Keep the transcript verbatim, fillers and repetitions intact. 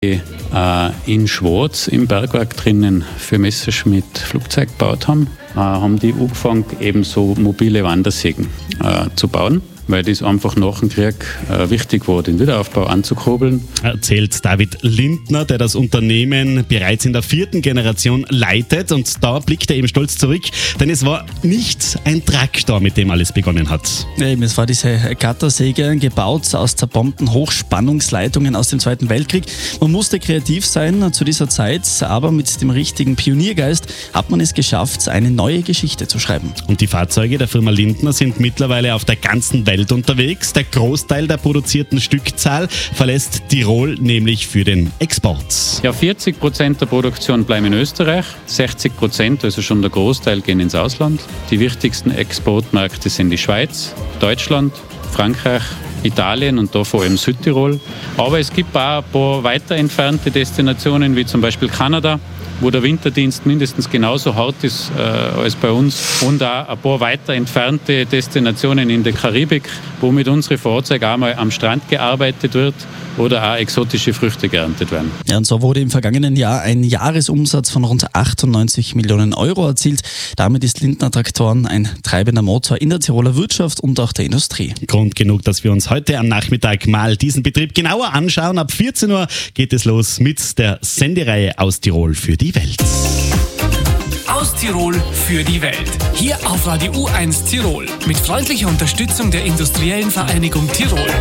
äh, in Schwarz im Bergwerk drinnen für Messerschmitt Flugzeug gebaut haben, äh, haben die angefangen, eben so mobile Wandersägen äh, zu bauen, weil das einfach nach dem Krieg äh, wichtig war, den Wiederaufbau anzukurbeln. Erzählt David Lindner, der das Unternehmen bereits in der vierten Generation leitet. Und da blickt er eben stolz zurück, denn es war nicht ein Traktor, mit dem alles begonnen hat. Eben, es war diese Gattersäge, gebaut aus zerbombten Hochspannungsleitungen aus dem Zweiten Weltkrieg. Man musste kreativ sein zu dieser Zeit, aber mit dem richtigen Pioniergeist hat man es geschafft, eine neue Geschichte zu schreiben. Und die Fahrzeuge der Firma Lindner sind mittlerweile auf der ganzen Welt unterwegs. Der Großteil der produzierten Stückzahl verlässt Tirol nämlich für den Export. Ja, vierzig Prozent der Produktion bleiben in Österreich, sechzig Prozent, also schon der Großteil, gehen ins Ausland. Die wichtigsten Exportmärkte sind die Schweiz, Deutschland, Frankreich, Italien und da vor allem Südtirol. Aber es gibt auch ein paar weiter entfernte Destinationen, wie zum Beispiel Kanada, wo der Winterdienst mindestens genauso hart ist äh, als bei uns. Und auch ein paar weiter entfernte Destinationen in der Karibik, wo mit unseren Fahrzeugen auch mal am Strand gearbeitet wird oder auch exotische Früchte geerntet werden. Ja, und so wurde im vergangenen Jahr ein Jahresumsatz von rund achtundneunzig Millionen Euro erzielt. Damit ist Lindner Traktoren ein treibender Motor in der Tiroler Wirtschaft und auch der Industrie. Grund genug, dass wir uns heute am Nachmittag mal diesen Betrieb genauer anschauen. Ab vierzehn Uhr geht es los mit der Sendereihe Aus Tirol für die Welt. Aus Tirol für die Welt. Hier auf Radio U eins Tirol. Mit freundlicher Unterstützung der Industriellen Vereinigung Tirol.